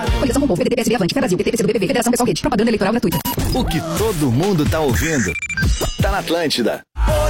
Coligação com o povo, PDT, PSB, Avante, Fé Brasil, PT, PCdoB, PV, Federação Pessoal Rede. Propaganda eleitoral gratuita. O que todo mundo tá ouvindo tá na Atlântida.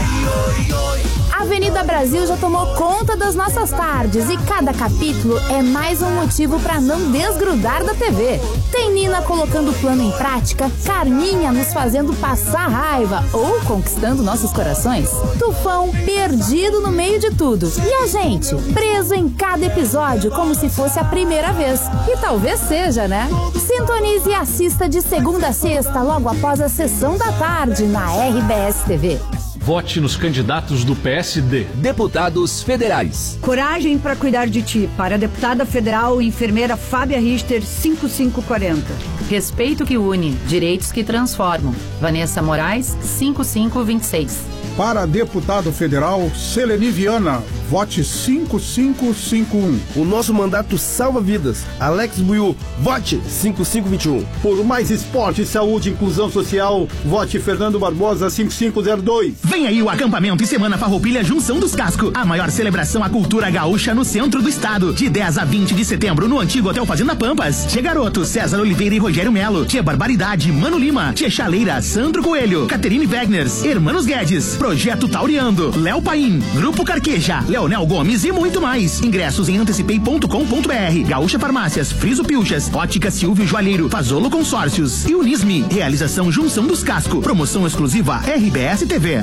A Avenida Brasil já tomou conta das nossas tardes e cada capítulo é mais um motivo para não desgrudar da TV. Tem Nina colocando o plano em prática, Carminha nos fazendo passar raiva ou conquistando nossos corações, Tufão perdido no meio de tudo e a gente preso em cada episódio como se fosse a primeira vez. E talvez seja, né? Sintonize e assista de segunda a sexta logo após a sessão da tarde na RBS TV. Vote nos candidatos do PSD. Deputados federais. Coragem para cuidar de ti. Para a deputada federal enfermeira Fábia Richter, 5540. Respeito que une, direitos que transformam. Vanessa Moraes, 5526. Para deputado federal, Seleni Viana, vote 5551. O nosso mandato salva vidas. Alex Buiu, vote 5521. Por mais esporte, saúde e inclusão social, vote Fernando Barbosa 5502. Vem aí o acampamento e Semana Farroupilha Junção dos Cascos, a maior celebração à cultura gaúcha no centro do estado. De 10 a 20 de setembro, no antigo Hotel Fazenda Pampas. Tia Garoto, César Oliveira e Rogério Melo. Tia Barbaridade, Mano Lima. Tia Chaleira, Sandro Coelho. Caterine Wegners, Hermanos Guedes. Projeto Tauriando, Léo Paim, Grupo Carqueja, Leonel Gomes e muito mais. Ingressos em antecipei.com.br. Gaúcha Farmácias, Friso Pilchas, Ótica Silvio Joalheiro, Fazolo Consórcios e Unisme. Realização Junção dos Casco. Promoção exclusiva RBS TV.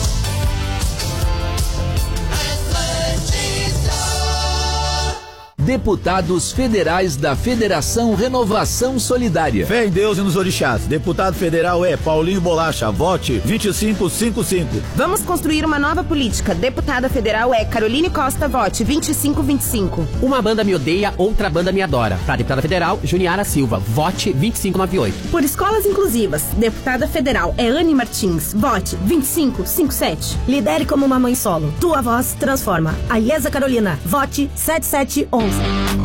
Deputados federais da Federação Renovação Solidária. Fé em Deus e nos orixás. Deputado federal é Paulinho Bolacha, vote 2555. Vamos construir uma nova política. Deputada federal é Caroline Costa, vote 2525. Uma banda me odeia, outra banda me adora. Para deputada federal, Juniara Silva, vote 2598. Por escolas inclusivas, deputada federal é Anne Martins, vote 2557. Lidere como uma mãe solo. Tua voz transforma. Aiesa Carolina, vote 7711.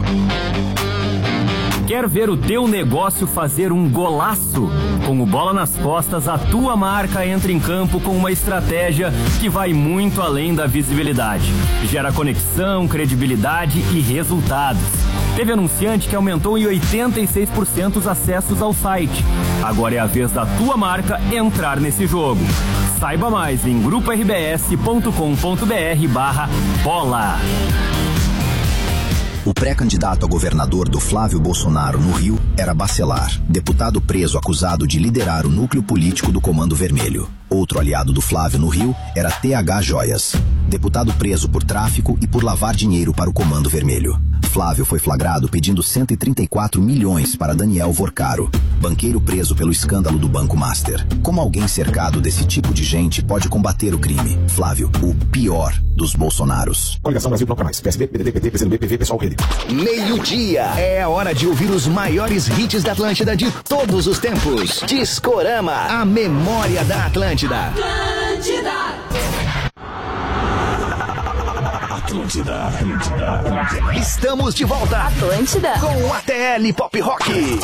Quer ver o teu negócio fazer um golaço? Com o Bola nas Costas, a tua marca entra em campo com uma estratégia que vai muito além da visibilidade. Gera conexão, credibilidade e resultados. Teve anunciante que aumentou em 86% os acessos ao site. Agora é a vez da tua marca entrar nesse jogo. Saiba mais em gruporbs.com.br/bola. O pré-candidato a governador do Flávio Bolsonaro no Rio era Bacelar, deputado preso acusado de liderar o núcleo político do Comando Vermelho. Outro aliado do Flávio no Rio era TH Joias, deputado preso por tráfico e por lavar dinheiro para o Comando Vermelho. Flávio foi flagrado pedindo 134 milhões para Daniel Vorcaro, banqueiro preso pelo escândalo do Banco Master. Como alguém cercado desse tipo de gente pode combater o crime? Flávio, o pior dos Bolsonaros. Coligação Brasil Bloco Mais, PSB, PDT, PT, PCdoB, PV, Pessoal Rede. Meio-dia é a hora de ouvir os maiores hits da Atlântida de todos os tempos. Discorama, a memória da Atlântida. Atlântida. Estamos de volta. Atlântida. Com o ATL Pop Rock.